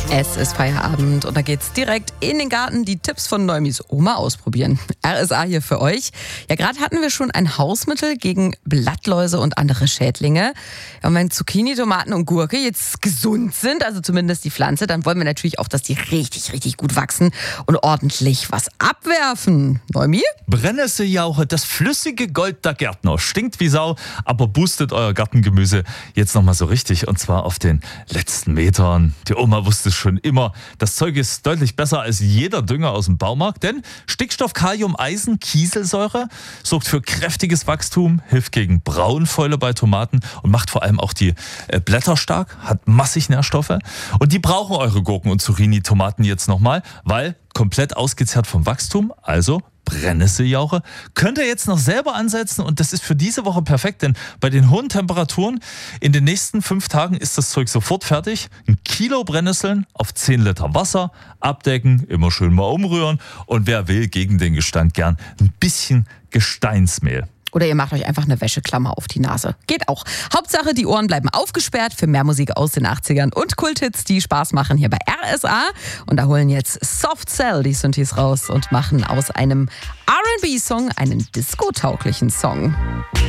Es ist Feierabend und da geht's direkt in den Garten, die Tipps von Neumis Oma ausprobieren. RSA hier für euch. Ja, gerade hatten wir schon ein Hausmittel gegen Blattläuse und andere Schädlinge. Ja, und wenn Zucchini, Tomaten und Gurke jetzt gesund sind, also zumindest die Pflanze, dann wollen wir natürlich auch, dass die richtig, richtig gut wachsen und ordentlich was abwerfen. Neumi? Brennnesseljauche, das flüssige Gold der Gärtner. Stinkt wie Sau, aber boostet euer Gartengemüse jetzt nochmal so richtig. Und zwar auf den letzten Metern. Die Oma wusste schon immer, das Zeug ist deutlich besser als jeder Dünger aus dem Baumarkt, denn Stickstoff, Kalium, Eisen, Kieselsäure sorgt für kräftiges Wachstum, hilft gegen Braunfäule bei Tomaten und macht vor allem auch die Blätter stark, hat massig Nährstoffe. Und die brauchen eure Gurken und Zucchini-Tomaten jetzt nochmal, weil komplett ausgezehrt vom Wachstum, also Brennnesseljauche, könnt ihr jetzt noch selber ansetzen und das ist für diese Woche perfekt, denn bei den hohen Temperaturen in den nächsten 5 Tagen ist das Zeug sofort fertig. 1 Kilo Brennnesseln auf 10 Liter Wasser, abdecken, immer schön mal umrühren und wer will, gegen den Gestank gern ein bisschen Gesteinsmehl. Oder ihr macht euch einfach eine Wäscheklammer auf die Nase. Geht auch. Hauptsache, die Ohren bleiben aufgesperrt für mehr Musik aus den 80ern und Kulthits, die Spaß machen hier bei RSA. Und da holen jetzt Soft Cell die Synthes raus und machen aus einem R&B-Song einen disco-tauglichen Song.